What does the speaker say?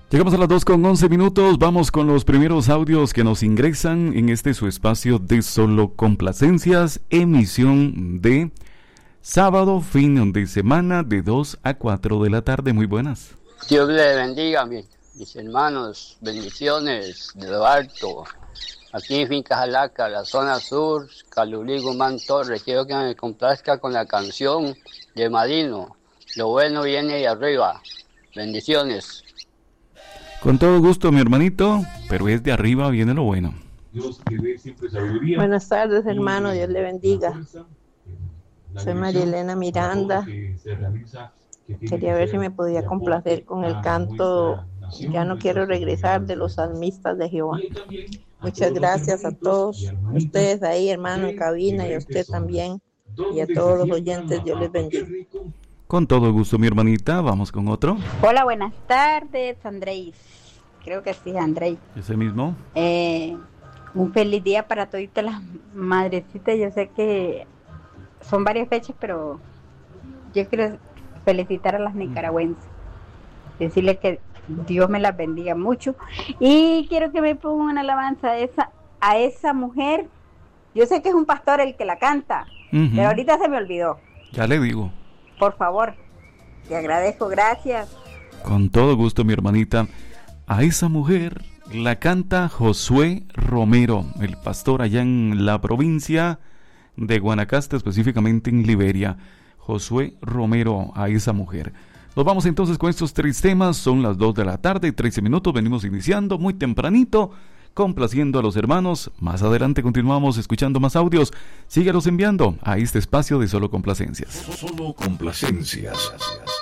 Llegamos a las 2:11. Vamos con los primeros audios que nos ingresan en este su espacio de Solo Complacencias, emisión de sábado, fin de semana, de 2 a 4 de la tarde. Muy buenas. Dios le bendiga, mis hermanos. Bendiciones de lo alto. Aquí en Finca Jalaca, la zona sur, Calulí Guzmán Torres. Quiero que me complazca con la canción de Marino. Lo bueno viene de arriba. Bendiciones. Con todo gusto, mi hermanito, pero es de arriba viene lo bueno. Buenas tardes, hermano, Dios le bendiga. Soy María Elena Miranda. Quería ver si me podía complacer con el canto Ya no quiero regresar, de los salmistas de Jehová. Muchas gracias a todos ustedes ahí, hermano, en cabina, y a usted también, y a todos los oyentes. Dios les bendiga. Con todo gusto, mi hermanita. Vamos con otro. Hola, buenas tardes, Andrés. Creo que sí, Andrés. Ese mismo. Un feliz día para todas las madrecitas. Yo sé que son varias fechas, pero yo quiero felicitar a las nicaragüenses. Decirles que Dios me las bendiga mucho. Y quiero que me pongan una alabanza a esa mujer. Yo sé que es un pastor el que la canta, pero ahorita se me olvidó. Ya le digo. Por favor, te agradezco, gracias. Con todo gusto, mi hermanita. A esa mujer la canta Josué Romero, el pastor allá en la provincia de Guanacaste, específicamente en Liberia. Josué Romero, a esa mujer. Nos vamos entonces con estos 3 temas. Son las 2 de la tarde, 13 minutos. Venimos iniciando muy tempranito, complaciendo a los hermanos. Más adelante continuamos escuchando más audios. Sígalos enviando a este espacio de Solo Complacencias. Solo Complacencias.